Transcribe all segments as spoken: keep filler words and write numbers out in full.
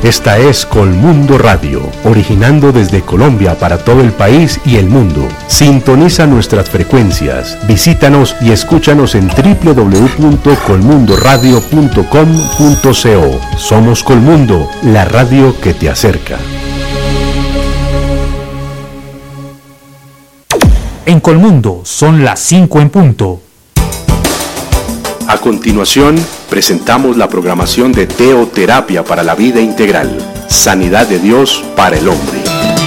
Esta es Colmundo Radio, originando desde Colombia para todo el país y el mundo. Sintoniza nuestras frecuencias, visítanos y escúchanos en doble u doble u doble u punto colmundo radio punto com punto co. Somos Colmundo, la radio que te acerca. En Colmundo son las cinco en punto. A continuación, presentamos la programación de Teoterapia para la Vida Integral, Sanidad de Dios para el Hombre.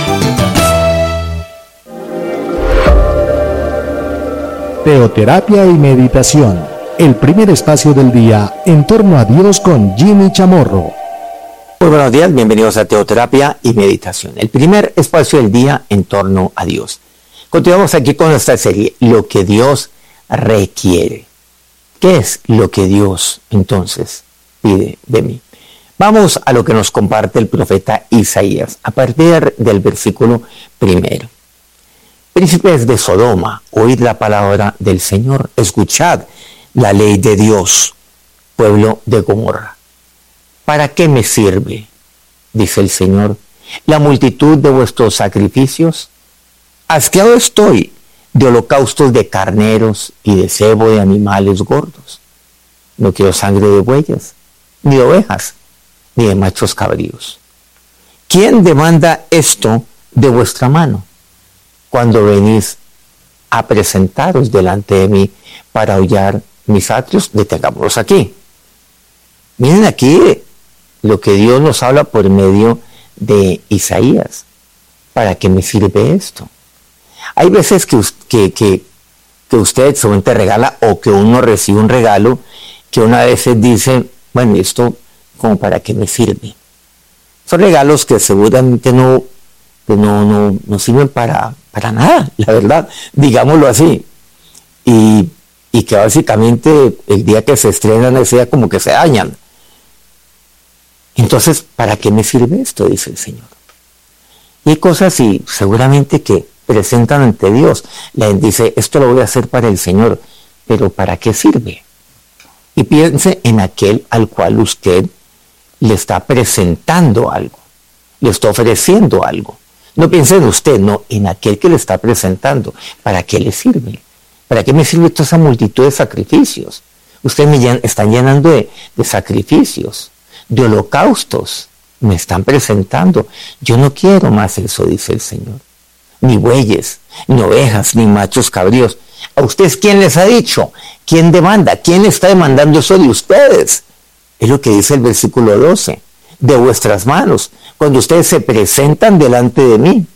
Teoterapia y meditación, el primer espacio del día en torno a Dios con Jimmy Chamorro. Muy buenos días, bienvenidos a Teoterapia y meditación, el primer espacio del día en torno a Dios. Continuamos aquí con nuestra serie, Lo que Dios requiere. ¿Qué es lo que Dios entonces pide de mí? Vamos a lo que nos comparte el profeta Isaías a partir del versículo primero. Príncipes de Sodoma, oíd la palabra del Señor, escuchad la ley de Dios, pueblo de Gomorra. ¿Para qué me sirve, dice el Señor, la multitud de vuestros sacrificios? Asqueado estoy de holocaustos de carneros y de cebo de animales gordos. No quiero sangre de bueyes, ni de ovejas, ni de machos cabríos. ¿Quién demanda esto de vuestra mano cuando venís a presentaros delante de mí para hollar mis atrios? Detengámonos aquí. Miren aquí lo que Dios nos habla por medio de Isaías. ¿Para qué me sirve esto? Hay veces que, que, que, que usted solamente regala o que uno recibe un regalo que una vez dice, bueno, esto como para qué me sirve. Son regalos que seguramente no, que no, no, no sirven para, para nada, la verdad, digámoslo así. Y, y que básicamente el día que se estrenan ese día como que se dañan. Entonces, ¿para qué me sirve esto? Dice el Señor. Y hay cosas y seguramente que presentan ante Dios. Le dice, esto lo voy a hacer para el Señor, pero ¿para qué sirve? Y piense en aquel al cual usted le está presentando algo, le está ofreciendo algo. No piense en usted, no, en aquel que le está presentando. ¿Para qué le sirve? ¿Para qué me sirve toda esa multitud de sacrificios? Ustedes me llen- están llenando de, de sacrificios, de holocaustos, me están presentando. Yo no quiero más eso, dice el Señor. Ni bueyes, ni ovejas, ni machos cabríos. ¿A ustedes quién les ha dicho? ¿Quién demanda? ¿Quién está demandando eso de ustedes? Es lo que dice el versículo doce. De vuestras manos, cuando ustedes se presentan delante de mí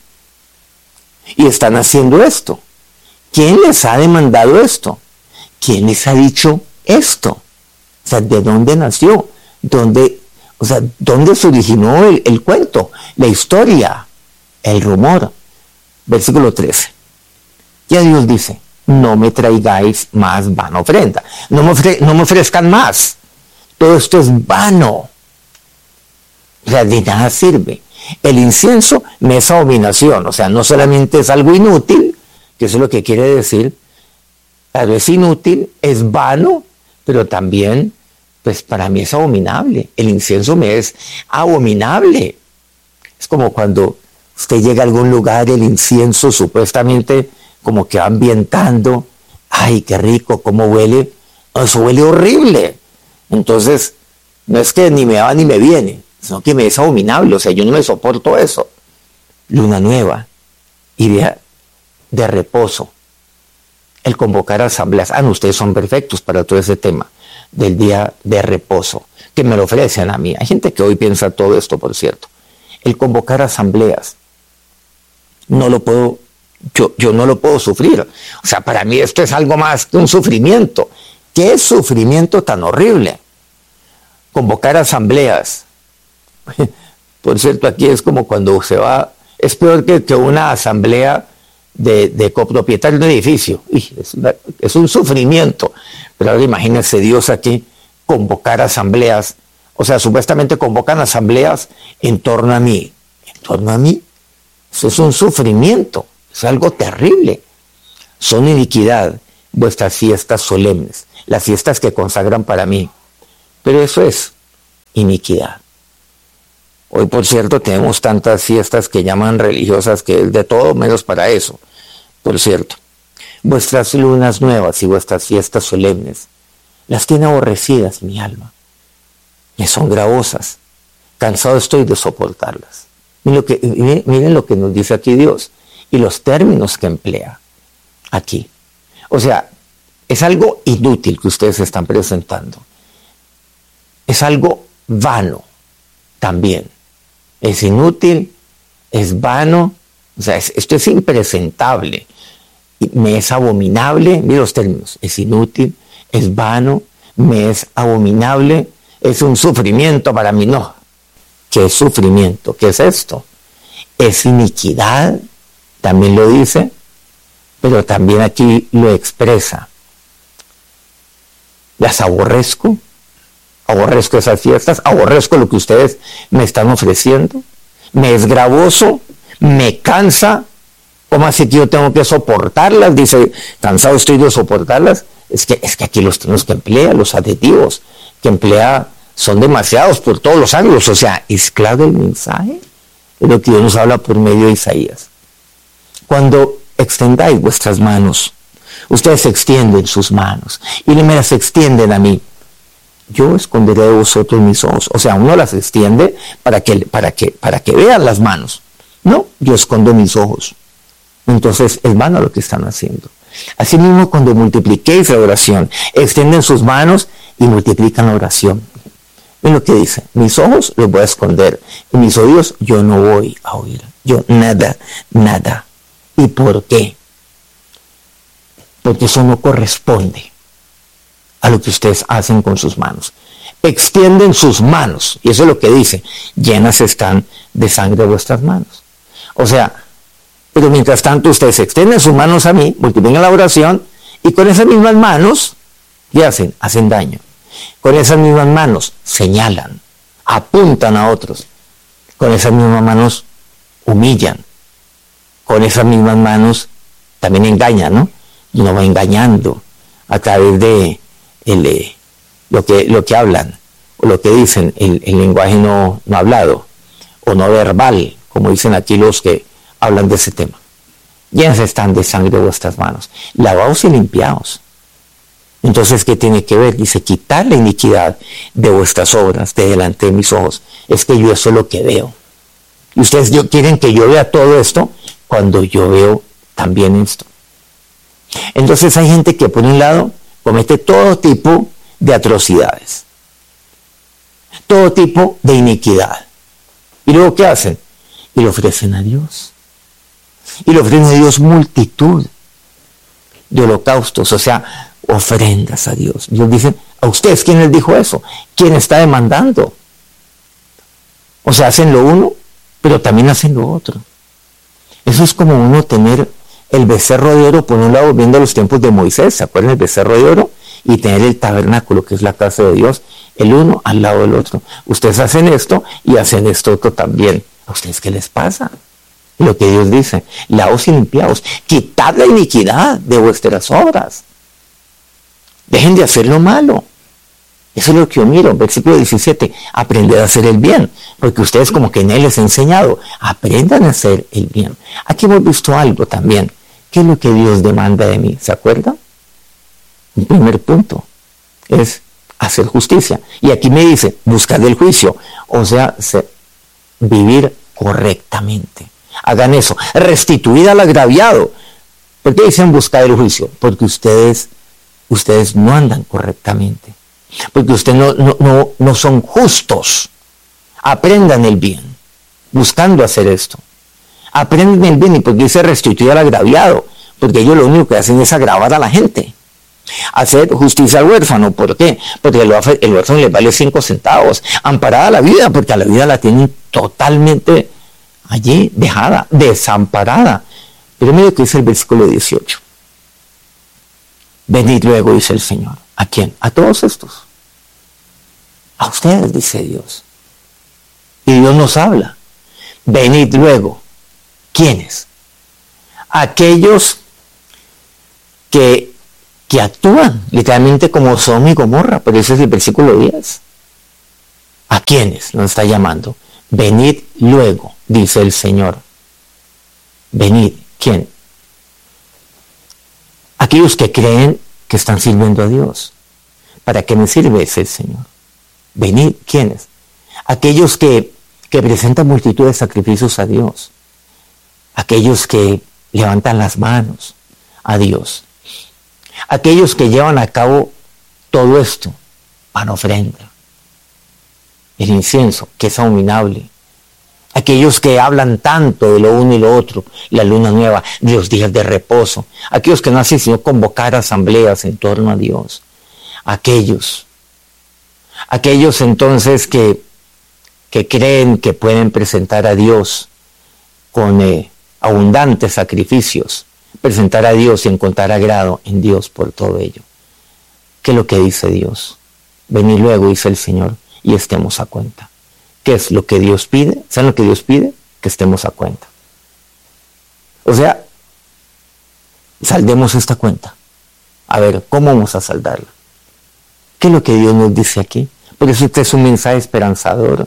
y están haciendo esto. ¿Quién les ha demandado esto? ¿Quién les ha dicho esto? O sea, ¿de dónde nació? ¿Dónde, o sea, ¿dónde se originó el, el cuento? La historia, el rumor. Versículo trece. Ya Dios dice, no me traigáis más vana ofrenda. No me, ofre, no me ofrezcan más. Todo esto es vano. O sea, de nada sirve. El incienso me es abominación. O sea, no solamente es algo inútil, que eso es lo que quiere decir, claro, es inútil, es vano, pero también, pues para mí es abominable. El incienso me es abominable. Es como cuando usted llega a algún lugar, el incienso supuestamente como que va ambientando. ¡Ay, qué rico! ¿Cómo huele? Eso huele horrible. Entonces, no es que ni me va ni me viene, sino que me es abominable. O sea, yo no me soporto eso. Luna nueva, idea de reposo. El convocar asambleas. Ah, no, ustedes son perfectos para todo ese tema del día de reposo, que me lo ofrecen a mí. Hay gente que hoy piensa todo esto, por cierto. El convocar asambleas. No lo puedo, yo, yo no lo puedo sufrir. O sea, para mí esto es algo más que un sufrimiento. ¿Qué sufrimiento tan horrible? Convocar asambleas. Por cierto, aquí es como cuando se va, es peor que, que una asamblea de, de copropietarios de un edificio. Uy, es, una, es un sufrimiento. Pero ahora imagínense Dios aquí, convocar asambleas. O sea, supuestamente convocan asambleas en torno a mí. ¿En torno a mí? Eso es un sufrimiento, es algo terrible. Son iniquidad vuestras fiestas solemnes, las fiestas que consagran para mí. Pero eso es iniquidad. Hoy, por cierto, tenemos tantas fiestas que llaman religiosas que es de todo menos para eso. Por cierto, vuestras lunas nuevas y vuestras fiestas solemnes las tiene aborrecidas mi alma. Me son gravosas. Cansado estoy de soportarlas. Miren lo que, miren lo que nos dice aquí Dios y los términos que emplea aquí. O sea, es algo inútil que ustedes están presentando. Es algo vano también. Es inútil, es vano, o sea, es, esto es impresentable. Me es abominable, miren los términos, es inútil, es vano, me es abominable, es un sufrimiento para mí, no. ¿Qué es sufrimiento? ¿Qué es esto? Es iniquidad, también lo dice, pero también aquí lo expresa. Las aborrezco, aborrezco esas fiestas, aborrezco lo que ustedes me están ofreciendo, me es gravoso, me cansa. ¿Cómo así que yo tengo que soportarlas? Dice, cansado estoy de soportarlas. Es que, es que aquí los términos que emplea, los adjetivos que emplea, son demasiados por todos los ángulos. O sea, es claro el mensaje. Es lo que Dios nos habla por medio de Isaías. Cuando extendáis vuestras manos, ustedes extienden sus manos y me las extienden a mí, yo esconderé de vosotros mis ojos. O sea, uno las extiende para que, para que, para que vean las manos. No, yo escondo mis ojos. Entonces es vano lo que están haciendo. Asimismo, cuando multipliquéis la oración, extienden sus manos y multiplican la oración. Es lo que dice, mis ojos los voy a esconder, y mis oídos yo no voy a oír. Yo nada, nada. ¿Y por qué? Porque eso no corresponde a lo que ustedes hacen con sus manos. Extienden sus manos, y eso es lo que dice, llenas están de sangre vuestras manos. O sea, pero mientras tanto ustedes extienden sus manos a mí, multiplican la oración, y con esas mismas manos, ¿qué hacen? Hacen daño. Con esas mismas manos señalan, apuntan a otros. Con esas mismas manos humillan. Con esas mismas manos también engañan, ¿no? Y uno va engañando a través de el, eh, lo, que, lo que hablan, o lo que dicen, el, el lenguaje no, no hablado, o no verbal, como dicen aquí los que hablan de ese tema. Llenas están de sangre vuestras manos, lavaos y limpiaos. Entonces, ¿qué tiene que ver? Dice, quitar la iniquidad de vuestras obras de delante de mis ojos. Es que yo eso es lo que veo. Y ustedes yo, quieren que yo vea todo esto cuando yo veo también esto. Entonces hay gente que por un lado comete todo tipo de atrocidades, todo tipo de iniquidad. ¿Y luego qué hacen? Y lo ofrecen a Dios. Y le ofrecen a Dios multitud de holocaustos, o sea, ofrendas a Dios. Dios dice, ¿a ustedes quién les dijo eso? ¿Quién está demandando? O sea, hacen lo uno, pero también hacen lo otro. Eso es como uno tener el becerro de oro, por un lado, viendo los tiempos de Moisés, ¿se acuerdan del becerro de oro? Y tener el tabernáculo, que es la casa de Dios, el uno al lado del otro. Ustedes hacen esto y hacen esto otro también. ¿A ustedes qué les pasa? Lo que Dios dice, lavaos y limpiaos, quitad la iniquidad de vuestras obras. Dejen de hacer lo malo. Eso es lo que yo miro, versículo diecisiete, aprended a hacer el bien, porque ustedes como que en él les he enseñado, aprendan a hacer el bien. Aquí hemos visto algo también. ¿Qué es lo que Dios demanda de mí? ¿Se acuerdan? El primer punto es hacer justicia. Y aquí me dice, buscar el juicio, o sea, vivir correctamente. Hagan eso, restituir al agraviado. ¿Por qué dicen buscar el juicio? Porque ustedes, ustedes no andan correctamente. Porque ustedes no, no, no, no son justos. Aprendan el bien, buscando hacer esto. Aprendan el bien, y porque dice restituir al agraviado, porque ellos lo único que hacen es agravar a la gente. Hacer justicia al huérfano, ¿por qué? Porque el, el huérfano les vale cinco centavos. Amparada la vida, porque a la vida la tienen totalmente allí dejada, desamparada. Pero mire que dice el versículo dieciocho. Venid luego, dice el Señor. ¿A quién? A todos estos. A ustedes, dice Dios. Y Dios nos habla. Venid luego. ¿Quiénes? Aquellos que, que actúan literalmente como Sodoma y Gomorra. Pero ese es el versículo diez. ¿A quiénes nos está llamando? venid luego, dice el Señor. Venid, ¿quién? Aquellos que creen que están sirviendo a Dios. ¿Para qué me sirve ese Señor? Venid, ¿quiénes? Aquellos que, que presentan multitud de sacrificios a Dios. Aquellos que levantan las manos a Dios. Aquellos que llevan a cabo todo esto, pan ofrenda, el incienso, que es abominable. Aquellos que hablan tanto de lo uno y lo otro, la luna nueva, de los días de reposo. Aquellos que no hacen sino convocar asambleas en torno a Dios. Aquellos, aquellos entonces que, que creen que pueden presentar a Dios con eh, abundantes sacrificios, presentar a Dios y encontrar agrado en Dios por todo ello. ¿Qué es lo que dice Dios? Venid luego, dice el Señor, y estemos a cuenta. ¿Qué es lo que Dios pide? ¿Saben lo que Dios pide? Que estemos a cuenta. O sea, saldemos esta cuenta. A ver, ¿cómo vamos a saldarla? ¿Qué es lo que Dios nos dice aquí? Por eso este es un mensaje esperanzador.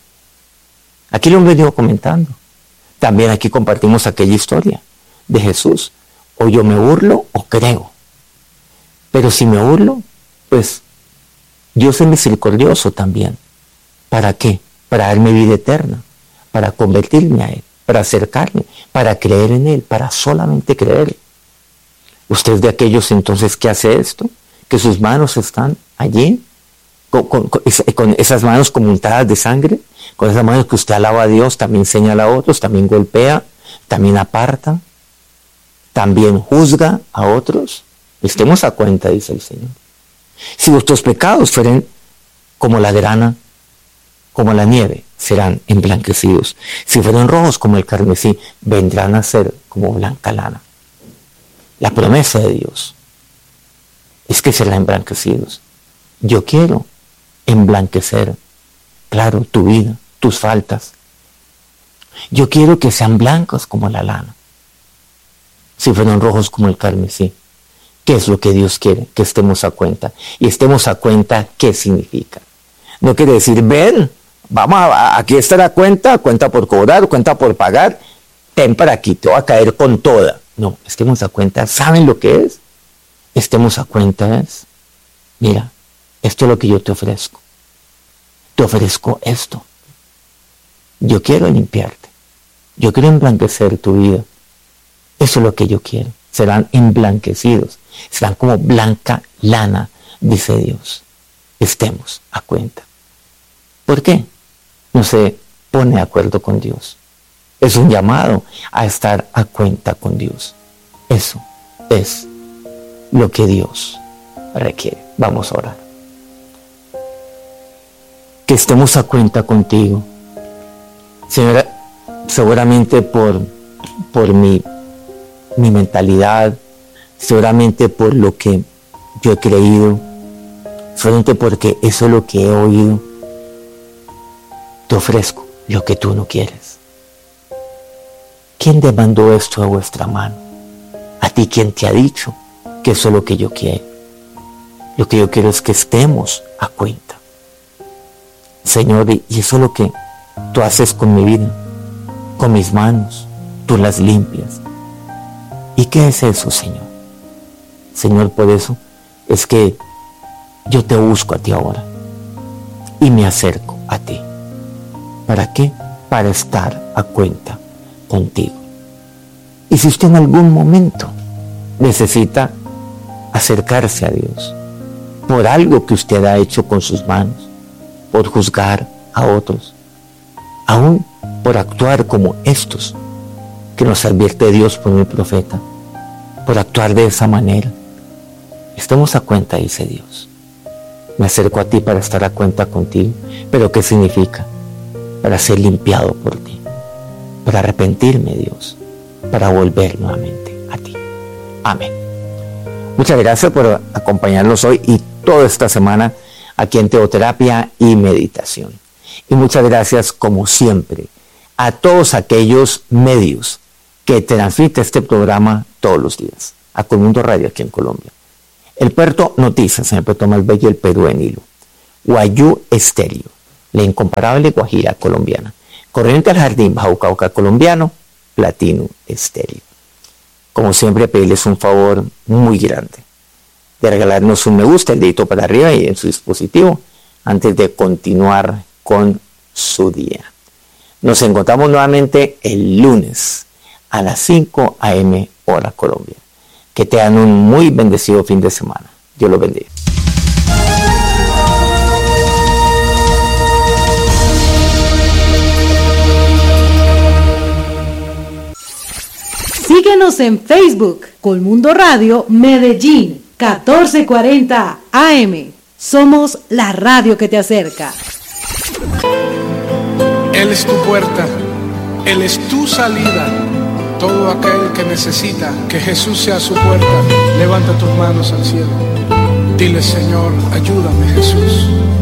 Aquí lo hemos venido comentando. También aquí compartimos aquella historia de Jesús. O yo me burlo o creo. Pero si me burlo, pues Dios es misericordioso también. ¿Para qué? Para darme vida eterna, para convertirme a Él, para acercarme, para creer en Él, para solamente creer. ¿Usted es de aquellos entonces que hace esto? Que sus manos están allí, con, con, con, con esas manos comunitadas de sangre, con esas manos que usted alaba a Dios, también señala a otros, también golpea, también aparta, también juzga a otros. Estemos a cuenta, dice el Señor. Si vuestros pecados fueren como la grana, como la nieve, serán emblanquecidos. Si fueron rojos como el carmesí, vendrán a ser como blanca lana. La promesa de Dios es que serán emblanquecidos. Yo quiero emblanquecer, claro, tu vida, tus faltas. Yo quiero que sean blancos como la lana. Si fueron rojos como el carmesí. ¿Qué es lo que Dios quiere? Que estemos a cuenta. Y estemos a cuenta, ¿qué significa? No quiere decir, ven, vamos a, aquí está la cuenta, cuenta por cobrar, cuenta por pagar, ten para aquí, te voy a caer con toda. No, estemos a cuenta, ¿saben lo que es? Estemos a cuenta es, mira, esto es lo que yo te ofrezco. Te ofrezco esto. Yo quiero limpiarte. Yo quiero emblanquecer tu vida. Eso es lo que yo quiero. Serán emblanquecidos. Serán como blanca lana, dice Dios. Estemos a cuenta. ¿Por qué? No se pone de acuerdo con Dios. Es un llamado a estar a cuenta con Dios. Eso es lo que Dios requiere. Vamos a orar. Que estemos a cuenta contigo. Señora, seguramente por, por mi, mi mentalidad, seguramente por lo que yo he creído, solamente porque eso es lo que he oído, te ofrezco lo que tú no quieres. ¿Quién demandó esto a vuestra mano? A ti, ¿quién te ha dicho que eso es lo que yo quiero? Lo que yo quiero es que estemos a cuenta. Señor, y eso es lo que tú haces con mi vida, con mis manos, tú las limpias. ¿Y qué es eso, Señor? Señor, por eso es que yo te busco a ti ahora y me acerco a ti. ¿Para qué? Para estar a cuenta contigo. Y si usted en algún momento necesita acercarse a Dios por algo que usted ha hecho con sus manos, por juzgar a otros, aún por actuar como estos que nos advierte Dios por mi profeta, por actuar de esa manera, estemos a cuenta, dice Dios. Me acerco a ti para estar a cuenta contigo. ¿Pero qué significa? Para ser limpiado por ti, para arrepentirme, Dios, para volver nuevamente a ti. Amén. Muchas gracias por acompañarnos hoy y toda esta semana aquí en Teoterapia y Meditación. Y muchas gracias, como siempre, a todos aquellos medios que transmiten este programa todos los días. A Colmundo Radio aquí en Colombia. El Puerto Noticias en el Puerto más bello del Perú en Hilo. Guayú Estéreo, la incomparable Guajira colombiana. Corriente al Jardín, Bajo Cauca Colombiano, Platino Estéreo. Como siempre, pedirles un favor muy grande de regalarnos un me gusta, el dedito para arriba y en su dispositivo, antes de continuar con su día. Nos encontramos nuevamente el lunes a las cinco a eme hora Colombia. Que tengan un muy bendecido fin de semana. Dios los bendiga. Síguenos en Facebook, Colmundo Radio Medellín, catorce cuarenta A M. Somos la radio que te acerca. Él es tu puerta, Él es tu salida. Todo aquel que necesita que Jesús sea su puerta, levanta tus manos al cielo. Dile: Señor, ayúdame, Jesús.